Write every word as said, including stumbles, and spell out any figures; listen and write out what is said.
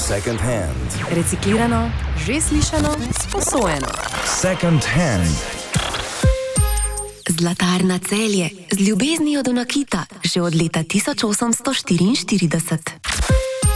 Second hand. Reciklirano, že slišano, sposojeno. Second hand. Zlatarna Celje, z ljubeznijo do nakita, že od leta tisoč osemsto štiriinštirideset.